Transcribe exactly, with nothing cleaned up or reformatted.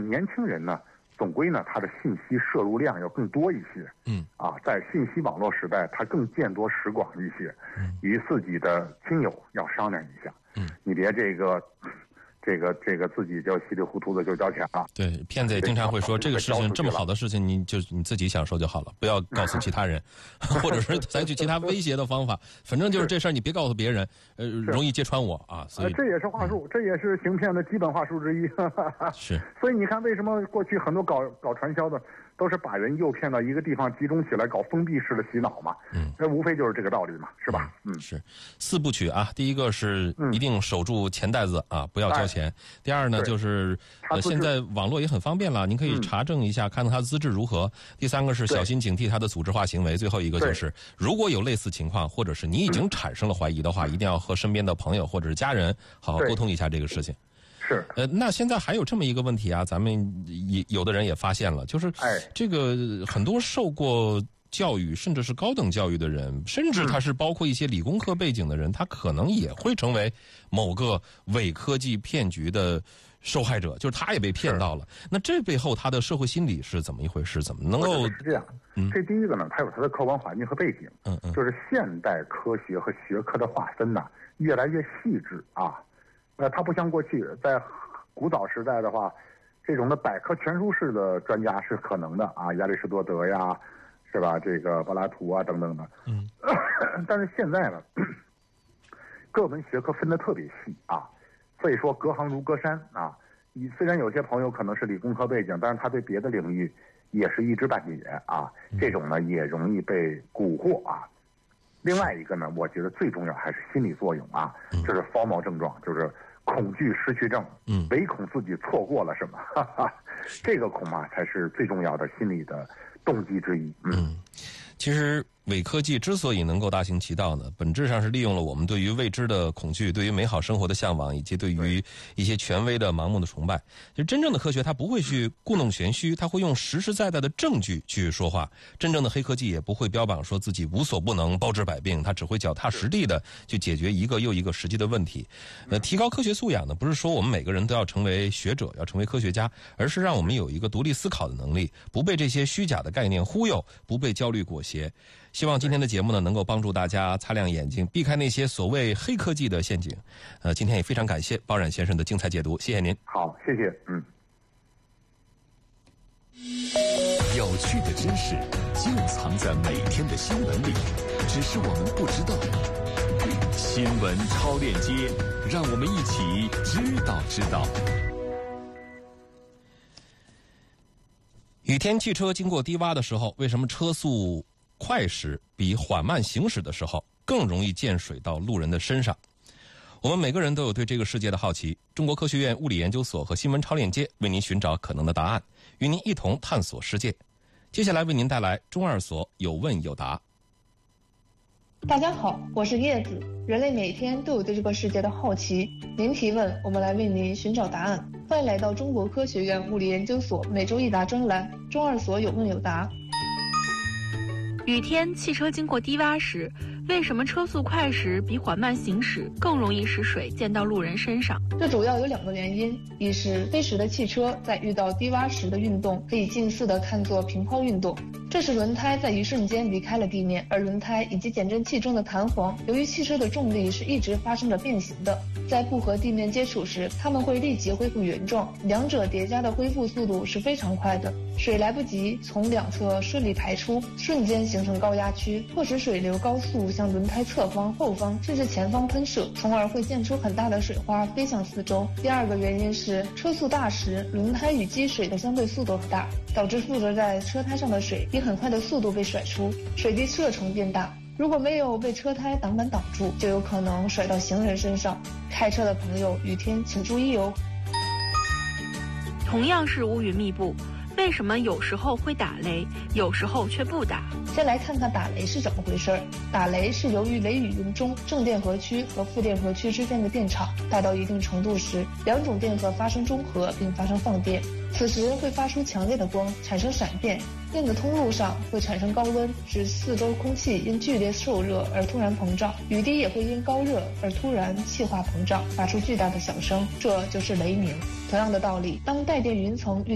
年轻人呢，总归呢，他的信息摄入量要更多一些。嗯，啊，在信息网络时代，他更见多识广一些。嗯，与自己的亲友要商量一下。嗯，你别这个。这个这个自己就稀里糊涂的就交钱了。 对，骗子也经常会说，这个事情这么好的事情，你就你自己享受就好了，不要告诉其他人，或者是采取其他威胁的方法。反正就是这事儿，你别告诉别人，呃，容易揭穿我啊。所以、 呃、这也是话术，嗯、这也是行骗的基本话术之一。 是。 所以你看，为什么过去很多搞搞传销的都是把人诱骗到一个地方集中起来搞封闭式的洗脑嘛？嗯，那无非就是这个道理嘛，是吧？ 嗯，嗯是四部曲啊。第一个是一定守住钱袋子啊，不要交钱。第二呢，就是呃，现在网络也很方便了，您可以查证一下，看看他资质如何。第三个是小心警惕他的组织化行为。最后一个就是，如果有类似情况，或者是你已经产生了怀疑的话，一定要和身边的朋友或者是家人好好沟通一下这个事情。 是。 呃，那现在还有这么一个问题啊，咱们也有的人也发现了，就是这个很多受过教育甚至是高等教育的人，甚至他是包括一些理工科背景的人，他可能也会成为某个伪科技骗局的受害者，就是他也被骗到了。那这背后他的社会心理是怎么一回事？怎么能够？ 是这样，嗯，这第一个呢，它有它的客观环境和背景，嗯嗯，就是现代科学和学科的划分呢越来越细致啊。呃，它不像过去在古早时代的话，这种的百科全书式的专家是可能的啊，亚里士多德呀。是吧？这个柏拉图啊，等等的。嗯，但是现在呢，各门学科分得特别细啊，所以说隔行如隔山啊。你虽然有些朋友可能是理工科背景，但是他对别的领域也是一知半解啊。这种呢也容易被蛊惑啊。另外一个呢，我觉得最重要还是心理作用啊，就是 FOMO 症状，就是恐惧失去症，嗯，唯恐自己错过了什么，哈哈，这个恐怕才是最重要的心理的动机之一。嗯， 嗯其实伪科技之所以能够大行其道呢，本质上是利用了我们对于未知的恐惧，对于美好生活的向往，以及对于一些权威的盲目的崇拜。其实真正的科学它不会去故弄玄虚，它会用实实在在的证据去说话。真正的黑科技也不会标榜说自己无所不能、包治百病，它只会脚踏实地的去解决一个又一个实际的问题。呃，提高科学素养呢，不是说我们每个人都要成为学者，要成为科学家，而是让我们有一个独立思考的能力，不被这些虚假的概念忽悠，不被焦虑裹挟。希望今天的节目呢，能够帮助大家擦亮眼睛，避开那些所谓黑科技的陷阱。呃，今天也非常感谢包冉先生的精彩解读，谢谢您。 好，谢谢。嗯。 有趣的知识就藏在每天的新闻里，只是我们不知道。新闻超链接，让我们一起知道知道。 雨天汽车经过低洼的时候，为什么车速快时比缓慢行驶的时候更容易溅水到路人的身上？我们每个人都有对这个世界的好奇。中国科学院物理研究所和新闻超链接为您寻找可能的答案，与您一同探索世界。接下来为您带来中二所有问有答。 大家好，我是叶子。人类每天都有对这个世界的好奇，您提问，我们来为您寻找答案。欢迎来到中国科学院物理研究所每周一答专栏，中二所有问有答。 雨天汽车经过低洼时，为什么车速快时比缓慢行驶更容易使水溅到路人身上？ 这主要有两个原因，一是飞驰的汽车在遇到低洼时的运动可以近似的看作平抛运动，这是轮胎在一瞬间离开了地面，而轮胎以及减震器中的弹簧由于汽车的重力是一直发生着变形的，在不和地面接触时它们会立即恢复原状，两者叠加的恢复速度是非常快的，水来不及从两侧顺利排出，瞬间形成高压区，迫使水流高速向轮胎侧方、后方甚至前方喷射，从而会溅出很大的水花飞向四周。第二个原因是车速大时，轮胎与积水的相对速度很大，导致附着在车胎上的水以很快的速度被甩出，水滴射程变大。如果没有被车胎挡板挡住，就有可能甩到行人身上。开车的朋友，雨天请注意哦。 同样是乌云密布，为什么有时候会打雷，有时候却不打？ 先来看看打雷是怎么回事儿。打雷是由于雷雨云中正电荷区和负电荷区之间的电场大到一定程度时，两种电荷发生中和并发生放电，此时会发出强烈的光，产生闪电。电的通路上会产生高温，使四周空气因剧烈受热而突然膨胀，雨滴也会因高热而突然气化膨胀，发出巨大的响声，这就是雷鸣。同样的道理，当带电云层遇